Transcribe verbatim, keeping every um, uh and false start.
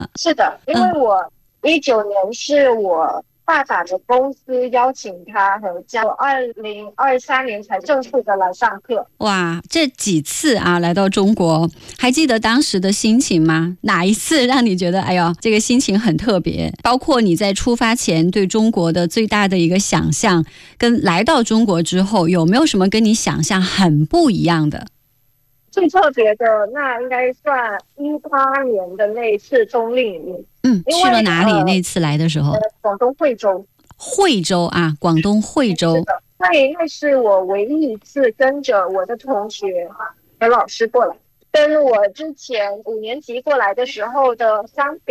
是的，因为我一九年是我爸爸的公司邀请他和家，我二零二三年才正式的来上课。 哇，这几次啊来到中国，还记得当时的心情吗？哪一次让你觉得哎呦这个心情很特别？包括你在出发前对中国的最大的一个想象，跟来到中国之后有没有什么跟你想象很不一样的？ 最特别的那应该算一八年的那一次冬令营。 嗯， 因为去了哪里？ 呃那次来的时候， 呃广东惠州。 惠州啊，广东惠州。 是的，对，那是我唯一一次跟着我的同学和老师过来，跟我之前五年级过来的时候的相比。